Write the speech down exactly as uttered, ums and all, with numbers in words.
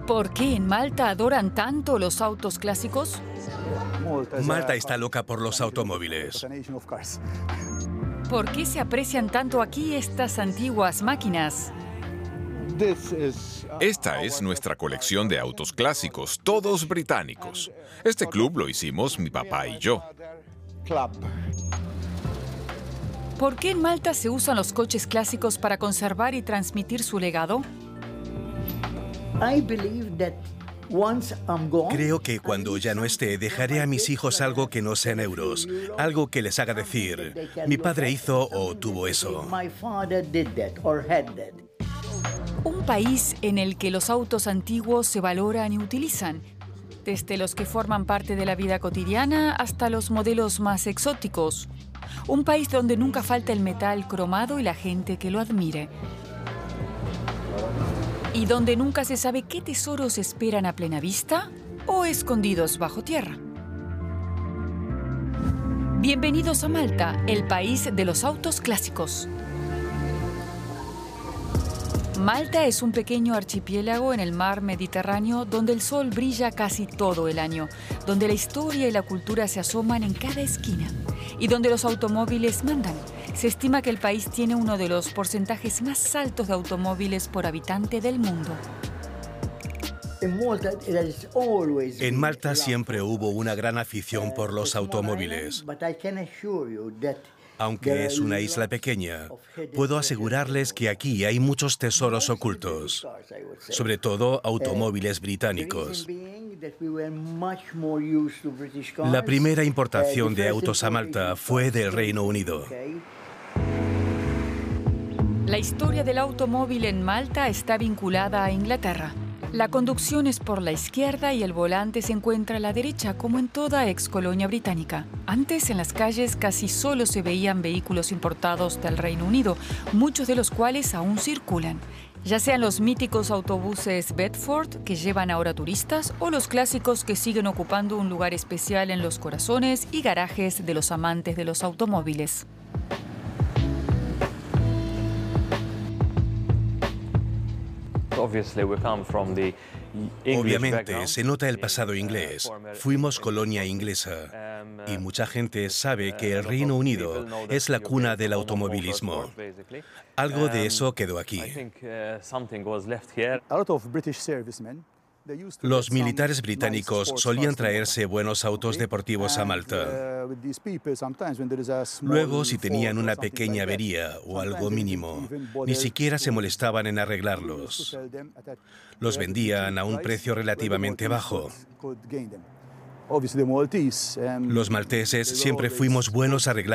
¿Por qué en Malta adoran tanto los autos clásicos? Malta está loca por los automóviles. ¿Por qué se aprecian tanto aquí estas antiguas máquinas? Esta es nuestra colección de autos clásicos, todos británicos. Este club lo hicimos mi papá y yo. ¿Por qué en Malta se usan los coches clásicos para conservar y transmitir su legado? Creo que cuando ya no esté, dejaré a mis hijos algo que no sean euros, algo que les haga decir, mi padre hizo o tuvo eso. Un país en el que los autos antiguos se valoran y utilizan, desde los que forman parte de la vida cotidiana hasta los modelos más exóticos. Un país donde nunca falta el metal cromado y la gente que lo admire. Y donde nunca se sabe qué tesoros esperan a plena vista o escondidos bajo tierra. Bienvenidos a Malta, el país de los autos clásicos. Malta es un pequeño archipiélago en el mar Mediterráneo donde el sol brilla casi todo el año, donde la historia y la cultura se asoman en cada esquina y donde los automóviles mandan. Se estima que el país tiene uno de los porcentajes más altos de automóviles por habitante del mundo. En Malta siempre hubo una gran afición por los automóviles. Aunque es una isla pequeña, puedo asegurarles que aquí hay muchos tesoros ocultos, sobre todo automóviles británicos. La primera importación de autos a Malta fue del Reino Unido. La historia del automóvil en Malta está vinculada a Inglaterra. La conducción es por la izquierda y el volante se encuentra a la derecha, como en toda ex colonia británica. Antes, en las calles casi solo se veían vehículos importados del Reino Unido, muchos de los cuales aún circulan. Ya sean los míticos autobuses Bedford, que llevan ahora turistas, o los clásicos que siguen ocupando un lugar especial en los corazones y garajes de los amantes de los automóviles. Obviamente, se nota el pasado inglés. Fuimos colonia inglesa y mucha gente sabe que el Reino Unido es la cuna del automovilismo. Algo de eso quedó aquí. Los militares británicos solían traerse buenos autos deportivos a Malta. Luego, si tenían una pequeña avería o algo mínimo, ni siquiera se molestaban en arreglarlos. Los vendían a un precio relativamente bajo. Los malteses siempre fuimos buenos arreglando